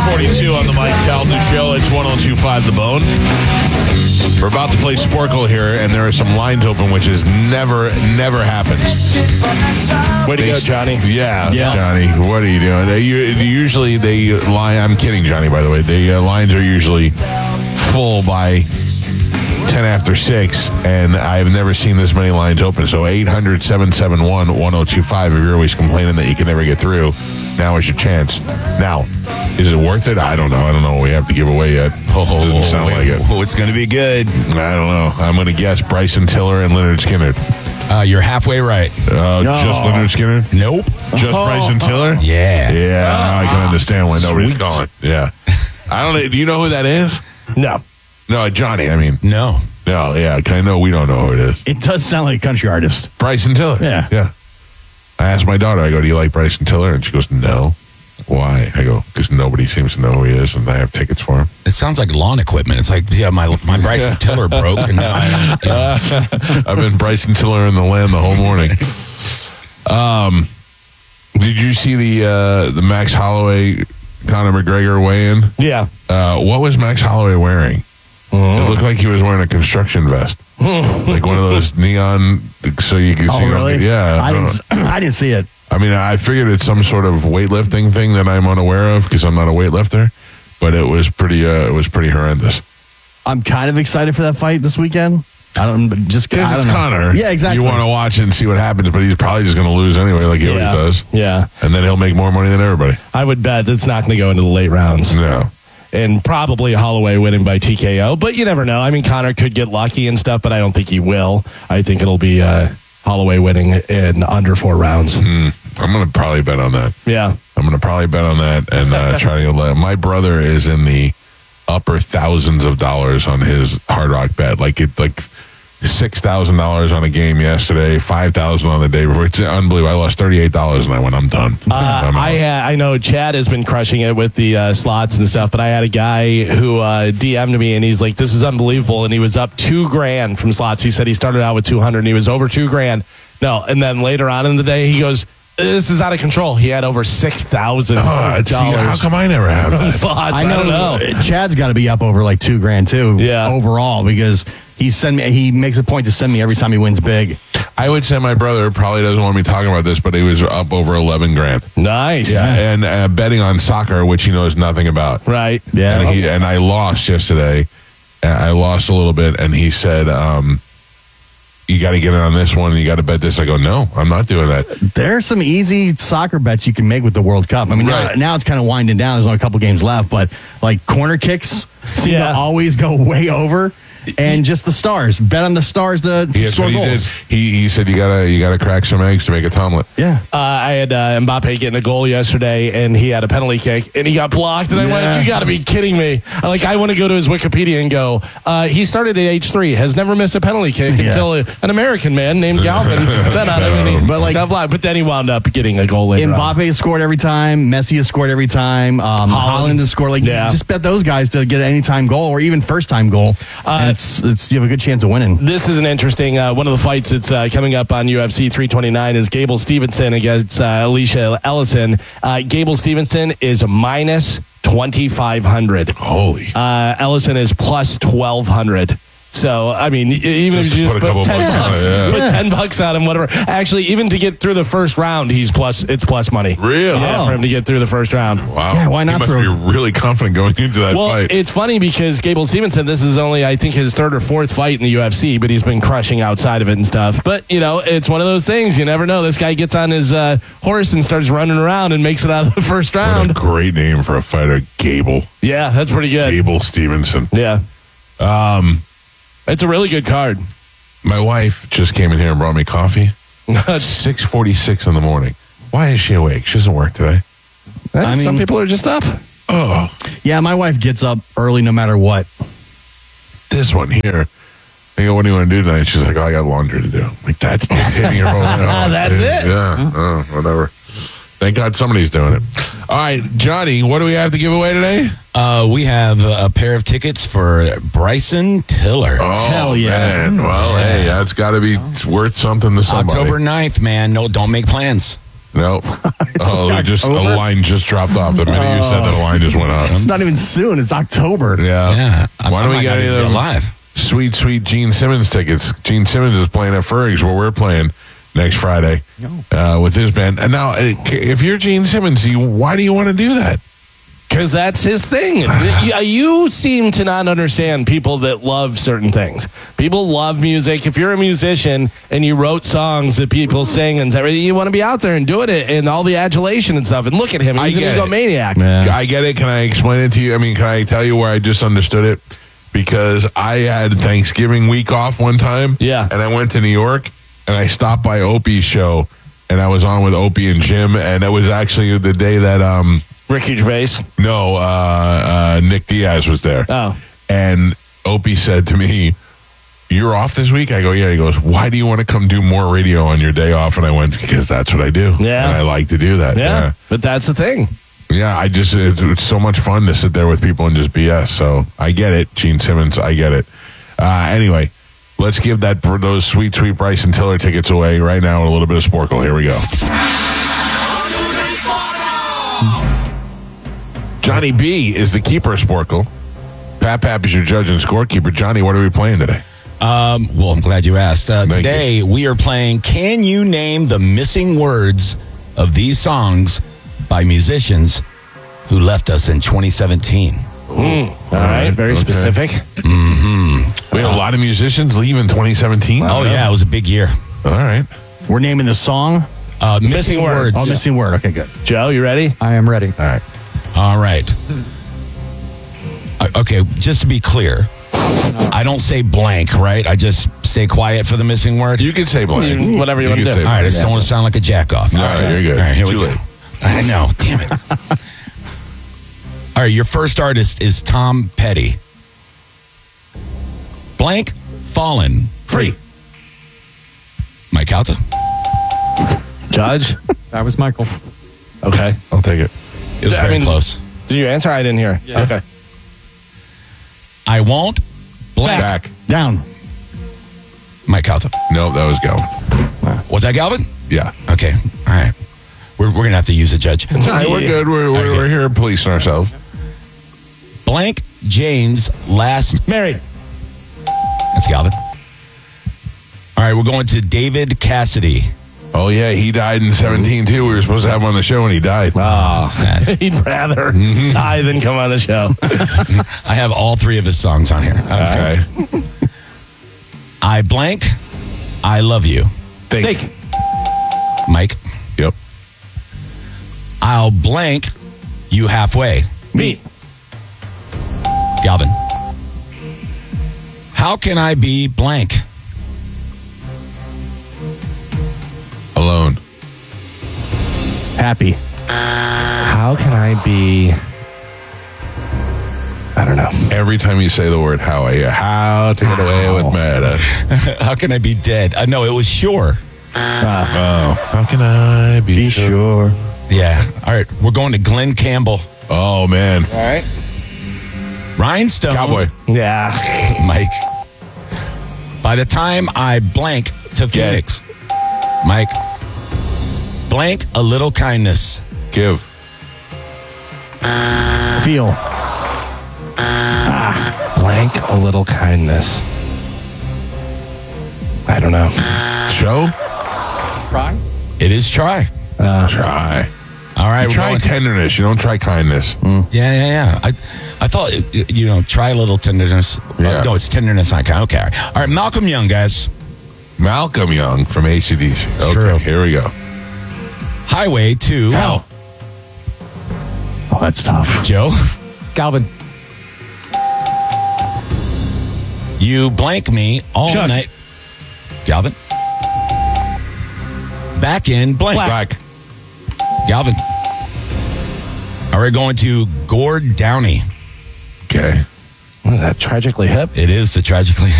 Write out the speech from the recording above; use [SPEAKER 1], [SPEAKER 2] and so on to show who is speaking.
[SPEAKER 1] 6:42 on the Mike Calda Show. It's 102.5 The Bone. We're about to play Sporkle here, and there are some lines open, which is never happens.
[SPEAKER 2] Way to go, Johnny.
[SPEAKER 1] Yeah, Johnny. What are you doing? Usually they line. I'm kidding, Johnny. By the way, the lines are usually full by 10 after 6, and I've never seen this many lines open. So 800-771-1025. If you're always complaining that you can never get through, now is your chance. Now, is it worth it? I don't know. I don't know what we have to give away yet. Doesn't sound like it.
[SPEAKER 3] Oh, it's going to be good.
[SPEAKER 1] I don't know. I'm going to guess Bryson Tiller and Leonard Skinner.
[SPEAKER 3] You're halfway right.
[SPEAKER 1] Just Leonard Skinner?
[SPEAKER 3] Nope.
[SPEAKER 1] Just Bryson Tiller?
[SPEAKER 3] Yeah.
[SPEAKER 1] Yeah, now I can understand why nobody's calling. Yeah. I don't know. Do you know who that is?
[SPEAKER 2] No.
[SPEAKER 1] No, Johnny, I mean.
[SPEAKER 3] No.
[SPEAKER 1] No, yeah, I know we don't know who it is.
[SPEAKER 2] It does sound like a country artist.
[SPEAKER 1] Bryson Tiller.
[SPEAKER 2] Yeah.
[SPEAKER 1] Yeah. I asked my daughter, I go, do you like Bryson Tiller? And she goes, no. Why? I go, because nobody seems to know who he is, and I have tickets for him.
[SPEAKER 3] It sounds like lawn equipment. It's like, my Bryson Tiller broke, and now
[SPEAKER 1] I've been Bryson Tiller in the land the whole morning. Did you see the Max Holloway, Conor McGregor weigh-in?
[SPEAKER 2] Yeah.
[SPEAKER 1] What was Max Holloway wearing? It looked like he was wearing a construction vest. Like one of those neon, so you can see.
[SPEAKER 2] Oh, really?
[SPEAKER 1] Yeah.
[SPEAKER 2] I didn't see it.
[SPEAKER 1] I mean, I figured it's some sort of weightlifting thing that I'm unaware of because I'm not a weightlifter, but it was pretty horrendous.
[SPEAKER 2] I'm kind of excited for that fight this weekend.
[SPEAKER 1] It's Conor.
[SPEAKER 2] Yeah, exactly.
[SPEAKER 1] You want to watch it and see what happens, but he's probably just going to lose anyway, like he always does.
[SPEAKER 2] Yeah.
[SPEAKER 1] And then he'll make more money than everybody.
[SPEAKER 2] I would bet it's not going to go into the late rounds.
[SPEAKER 1] No.
[SPEAKER 2] And probably Holloway winning by TKO, but you never know. I mean, Conor could get lucky and stuff, but I don't think he will. I think it'll be Holloway winning in under 4 rounds.
[SPEAKER 1] I'm going to probably bet on that.
[SPEAKER 2] Yeah.
[SPEAKER 1] I'm going to probably bet on that and try to get. My brother is in the upper thousands of dollars on his Hard Rock bet. Like $6,000 on a game yesterday, $5,000 on the day before. It's unbelievable. I lost $38 and I went, I'm done.
[SPEAKER 2] I know Chad has been crushing it with the slots and stuff, but I had a guy who DM'd me and he's like, this is unbelievable. And he was up $2,000 from slots. He said he started out with 200 and he was over $2,000. No. And then later on in the day, he goes, this is out of control. He had over $6,000.
[SPEAKER 1] How come I never have that?
[SPEAKER 2] Slots? I don't know.
[SPEAKER 4] Chad's got to be up over like $2,000 too.
[SPEAKER 2] Yeah.
[SPEAKER 4] Overall, because he makes a point to send me every time he wins big.
[SPEAKER 1] I would say my brother probably doesn't want me talking about this, but he was up over $11,000.
[SPEAKER 2] Nice.
[SPEAKER 1] Yeah. And betting on soccer, which he knows nothing about.
[SPEAKER 2] Right.
[SPEAKER 4] Yeah.
[SPEAKER 1] And I lost yesterday. I lost a little bit, and he said, you got to get in on this one, and you got to bet this. I go, no, I'm not doing that.
[SPEAKER 4] There's some easy soccer bets you can make with the World Cup. I mean, now it's kind of winding down. There's only a couple games left, but like corner kicks seem to always go way over. And just the stars. Bet on the stars to score goals.
[SPEAKER 1] He said you gotta crack some eggs to make a omelet.
[SPEAKER 4] Yeah.
[SPEAKER 2] I had Mbappe getting a goal yesterday, and he had a penalty kick, and he got blocked. And I went, you got to be kidding me. I want to go to his Wikipedia and go, he started at age 3, has never missed a penalty kick until an American man named Galvin bet on him, and he got blocked. But then he wound up getting a goal later
[SPEAKER 4] Mbappe has scored every time. Messi has scored every time. Haaland has scored. Just bet those guys to get an anytime goal or even first-time goal. And you have a good chance of winning.
[SPEAKER 2] This is an interesting one of the fights that's coming up on UFC 329 is Gable Stevenson against Alicia Ellison. Gable Stevenson is minus 2,500.
[SPEAKER 1] Holy.
[SPEAKER 2] Ellison is plus 1,200. So, I mean, even if you just put $10, put $10 on him, whatever. Actually, even to get through the first round, it's plus money.
[SPEAKER 1] Really?
[SPEAKER 2] Yeah, for him to get through the first round.
[SPEAKER 1] Wow.
[SPEAKER 4] Yeah, why not?
[SPEAKER 1] He must be really confident going into that fight.
[SPEAKER 2] It's funny because Gable Stevenson, this is only, I think, his 3rd or 4th fight in the UFC, but he's been crushing outside of it and stuff. But, it's one of those things. You never know. This guy gets on his horse and starts running around and makes it out of the first round.
[SPEAKER 1] What a great name for a fighter, Gable.
[SPEAKER 2] Yeah, that's pretty good.
[SPEAKER 1] Gable Stevenson.
[SPEAKER 2] Yeah. It's a really good card.
[SPEAKER 1] My wife just came in here and brought me coffee. 6:46 in the morning. Why is she awake? She doesn't work today.
[SPEAKER 2] Some people are just up.
[SPEAKER 1] Oh.
[SPEAKER 4] Yeah, my wife gets up early no matter what.
[SPEAKER 1] This one here. I go, what do you want to do tonight? She's like, I got laundry to do. I'm like, that's dictating your whole
[SPEAKER 2] That's it.
[SPEAKER 1] Yeah. Whatever. Thank God somebody's doing it. All right, Johnny, what do we have to give away today?
[SPEAKER 3] We have a pair of tickets for Bryson Tiller.
[SPEAKER 1] Oh,
[SPEAKER 4] hell yeah.
[SPEAKER 1] Man. Well, hey, that's got to be worth something to somebody.
[SPEAKER 3] October 9th, man. No, don't make plans.
[SPEAKER 1] Nope. Oh, a
[SPEAKER 4] October?
[SPEAKER 1] line just dropped off. The minute you said that, a line just went off.
[SPEAKER 4] It's not even soon. It's October.
[SPEAKER 1] Yeah.
[SPEAKER 3] Yeah.
[SPEAKER 1] Why don't we get any of them
[SPEAKER 3] alive?
[SPEAKER 1] sweet Gene Simmons tickets? Gene Simmons is playing at Ferg's where we're playing next Friday with his band. And now, if you're Gene Simmons, why do you want to do that?
[SPEAKER 2] Because that's his thing. You seem to not understand people that love certain things. People love music. If you're a musician and you wrote songs that people sing and everything, you want to be out there and doing it and all the adulation and stuff. And look at him. He's an egomaniac.
[SPEAKER 4] Yeah.
[SPEAKER 1] I get it. Can I explain it to you? I mean, can I tell you where I just understood it? Because I had Thanksgiving week off one time.
[SPEAKER 2] Yeah.
[SPEAKER 1] And I went to New York and I stopped by Opie's show and I was on with Opie and Jim. And it was actually the day that,
[SPEAKER 2] Ricky Gervais.
[SPEAKER 1] No, Nick Diaz was there.
[SPEAKER 2] Oh.
[SPEAKER 1] And Opie said to me, "You're off this week?" I go, "Yeah." He goes, "Why do you want to come do more radio on your day off?" And I went, "Because that's what I do.
[SPEAKER 2] Yeah.
[SPEAKER 1] And I like to do that."
[SPEAKER 2] Yeah. But that's the thing.
[SPEAKER 1] Yeah, it's so much fun to sit there with people and just BS. So I get it, Gene Simmons. I get it. Anyway, let's give those sweet Bryson Tiller tickets away right now with a little bit of Sporkle. Here we go. Johnny B is the keeper of Sporkle. Pap is your judge and scorekeeper. Johnny, what are we playing today?
[SPEAKER 3] Well, I'm glad you asked. Today, we are playing Can You Name the Missing Words of These Songs by musicians who left us in 2017?
[SPEAKER 2] All right. Very
[SPEAKER 1] Okay.
[SPEAKER 2] specific.
[SPEAKER 1] We had a lot of musicians leave in 2017.
[SPEAKER 3] Oh, yeah, it was a big year.
[SPEAKER 1] All right.
[SPEAKER 4] We're naming the song.
[SPEAKER 3] Missing Words.
[SPEAKER 4] Oh, missing word. Okay, good.
[SPEAKER 2] Joe, you ready?
[SPEAKER 5] I am ready.
[SPEAKER 4] All right.
[SPEAKER 3] All right. Okay, just to be clear, I don't say blank, right? I just stay quiet for the missing word.
[SPEAKER 1] You can say blank.
[SPEAKER 2] Whatever you want to
[SPEAKER 1] can
[SPEAKER 2] do.
[SPEAKER 1] say
[SPEAKER 3] All right, I
[SPEAKER 1] blank.
[SPEAKER 3] just don't want to sound like a jack off.
[SPEAKER 1] No, you're good.
[SPEAKER 3] All right, here
[SPEAKER 1] Too
[SPEAKER 3] we go.
[SPEAKER 1] late.
[SPEAKER 3] I know, damn it. All right, your first artist is Tom Petty. Blank, Fallen.
[SPEAKER 2] Free.
[SPEAKER 3] Mike Calta.
[SPEAKER 2] Judge?
[SPEAKER 5] That was Michael.
[SPEAKER 2] Okay.
[SPEAKER 1] I'll take it.
[SPEAKER 3] It was very close.
[SPEAKER 2] Did you answer? I didn't hear.
[SPEAKER 5] Yeah.
[SPEAKER 2] Okay.
[SPEAKER 3] I won't. Blank.
[SPEAKER 1] Back.
[SPEAKER 4] Down.
[SPEAKER 3] Mike Calta.
[SPEAKER 1] No, that was Galvin.
[SPEAKER 3] Was that Galvin?
[SPEAKER 1] Yeah.
[SPEAKER 3] Okay. All right. We're going to have to use a judge.
[SPEAKER 1] All right, we're good. We're here policing ourselves.
[SPEAKER 3] Blank Jane's last.
[SPEAKER 2] Married.
[SPEAKER 3] That's Galvin. All right, we're going to David Cassidy.
[SPEAKER 1] Oh, yeah, he died in 17, too. We were supposed to have him on the show, and he died.
[SPEAKER 3] Sad.
[SPEAKER 2] He'd rather die than come on the show.
[SPEAKER 3] I have all three of his songs on here.
[SPEAKER 1] Okay.
[SPEAKER 3] I blank. I love you.
[SPEAKER 2] Think.
[SPEAKER 3] Mike.
[SPEAKER 1] Yep.
[SPEAKER 3] I'll blank you halfway.
[SPEAKER 2] Meet.
[SPEAKER 3] Galvin. How can I be blank?
[SPEAKER 1] Alone.
[SPEAKER 4] Happy.
[SPEAKER 2] How can I be? I don't know.
[SPEAKER 1] Every time you say the word how to get away with murder.
[SPEAKER 3] How can I be dead? No, it was sure.
[SPEAKER 1] How can I be
[SPEAKER 4] Sure.
[SPEAKER 3] Yeah. All right. We're going to Glenn Campbell.
[SPEAKER 1] Oh, man.
[SPEAKER 2] All right.
[SPEAKER 3] Rhinestone.
[SPEAKER 1] Cowboy.
[SPEAKER 2] Yeah.
[SPEAKER 3] Mike. By the time I blank to Phoenix. Mike. Blank a little kindness.
[SPEAKER 1] Give.
[SPEAKER 4] Feel.
[SPEAKER 2] Blank a little kindness. I don't know.
[SPEAKER 1] Show.
[SPEAKER 5] Try.
[SPEAKER 3] It is try.
[SPEAKER 1] Try.
[SPEAKER 3] All right. we're
[SPEAKER 1] Try
[SPEAKER 3] going-
[SPEAKER 1] tenderness. You don't try kindness.
[SPEAKER 3] Yeah. I thought, try a little tenderness.
[SPEAKER 1] Yeah.
[SPEAKER 3] No, it's tenderness. Okay. All right. Malcolm Young, guys.
[SPEAKER 1] Malcolm Young from AC/DC. Okay,
[SPEAKER 3] True.
[SPEAKER 1] here we go.
[SPEAKER 3] Highway to
[SPEAKER 2] Hell.
[SPEAKER 4] Oh, that's tough.
[SPEAKER 3] Joe.
[SPEAKER 5] Galvin.
[SPEAKER 3] You blank me all
[SPEAKER 2] Chuck.
[SPEAKER 3] night. Galvin. Back in blank.
[SPEAKER 1] Black.
[SPEAKER 3] Galvin. All right, going to Gord Downey.
[SPEAKER 1] Okay.
[SPEAKER 2] What is that? Tragically hip?
[SPEAKER 3] It is the Tragically